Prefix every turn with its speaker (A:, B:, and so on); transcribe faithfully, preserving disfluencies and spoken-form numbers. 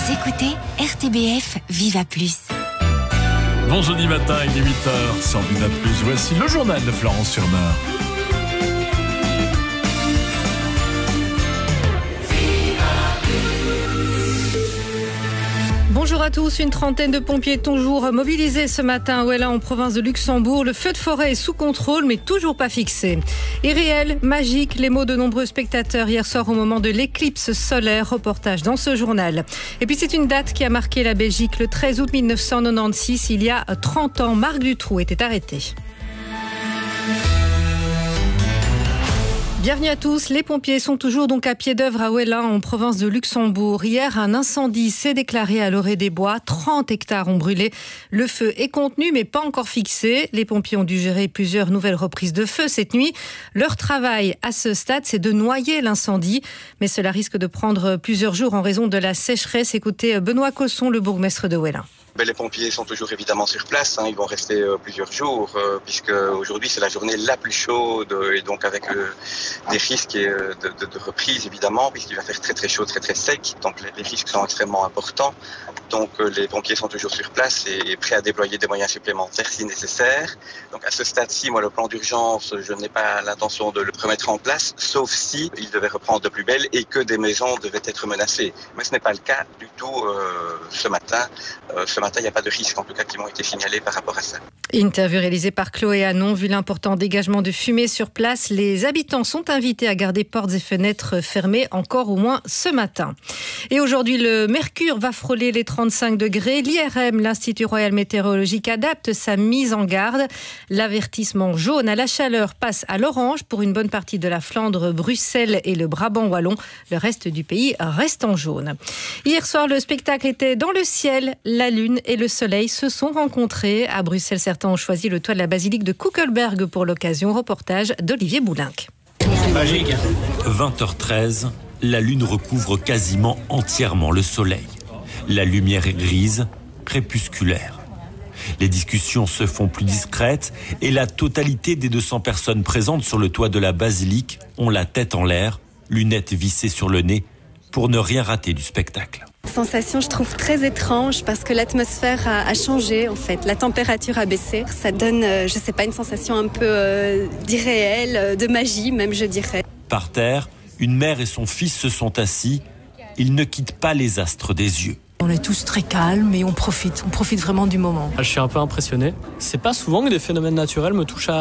A: Vous écoutez R T B F Viva Plus.
B: Bon jeudi matin, il est huit heures sur Viva Plus. Voici le journal de Florence Surmeur.
C: Bonjour à tous, une trentaine de pompiers toujours mobilisés ce matin à Ouella en province de Luxembourg. Le feu de forêt est sous contrôle mais toujours pas fixé. Irréel, magique, les mots de nombreux spectateurs hier soir au moment de l'éclipse solaire. Reportage dans ce journal. Et puis c'est une date qui a marqué la Belgique. Le treize août mille neuf cent quatre-vingt-seize, il y a trente ans, Marc Dutroux était arrêté. Bienvenue à tous. Les pompiers sont toujours donc à pied d'œuvre à Ouella, en province de Luxembourg. Hier, un incendie s'est déclaré à l'orée des Bois. trente hectares ont brûlé. Le feu est contenu, mais pas encore fixé. Les pompiers ont dû gérer plusieurs nouvelles reprises de feu cette nuit. Leur travail à ce stade, c'est de noyer l'incendie. Mais cela risque de prendre plusieurs jours en raison de la sécheresse. Écoutez Benoît Cosson, le bourgmestre de Ouella.
D: Ben, les pompiers sont toujours évidemment sur place, hein. Ils vont rester euh, plusieurs jours, euh, puisque aujourd'hui c'est la journée la plus chaude, euh, et donc avec euh, des risques et, euh, de, de, de reprise évidemment, puisqu'il va faire très très chaud, très très sec, donc les, les risques sont extrêmement importants. Donc euh, les pompiers sont toujours sur place et, et prêts à déployer des moyens supplémentaires si nécessaire. Donc à ce stade-ci, moi le plan d'urgence, je n'ai pas l'intention de le remettre en place, sauf si il devait reprendre de plus belle et que des maisons devaient être menacées. Mais ce n'est pas le cas du tout euh, ce matin. Euh, ce matin, il n'y a pas de risques en tout cas qui m'ont été signalés par rapport à ça.
C: Interview réalisée par Chloé Anon. Vu l'important dégagement de fumée sur place, les habitants sont invités à garder portes et fenêtres fermées encore au moins ce matin. Et aujourd'hui, le mercure va frôler les trente-cinq degrés. L'I R M, l'Institut Royal Météorologique, adapte sa mise en garde. L'avertissement jaune à la chaleur passe à l'orange pour une bonne partie de la Flandre, Bruxelles et le Brabant wallon. Le reste du pays reste en jaune. Hier soir, le spectacle était dans le ciel. La lune et le soleil se sont rencontrés. À Bruxelles, certains ont choisi le toit de la basilique de Kuckelberg pour l'occasion. Reportage d'Olivier Boulinck.
E: Magique. vingt heures treize, la lune recouvre quasiment entièrement le soleil. La lumière est grise, crépusculaire. Les discussions se font plus discrètes et la totalité des deux cents personnes présentes sur le toit de la basilique ont la tête en l'air, lunettes vissées sur le nez, pour ne rien rater du spectacle.
F: Sensation, je trouve très étrange parce que l'atmosphère a, a changé en fait, la température a baissé. Ça donne, euh, je sais pas, une sensation un peu euh, d'irréel, euh, de magie même, je dirais.
E: Par terre, une mère et son fils se sont assis. Ils ne quittent pas les astres des yeux.
G: On est tous très calmes et on profite, on profite vraiment du moment.
H: Je suis un peu impressionné. C'est pas souvent que des phénomènes naturels me touchent à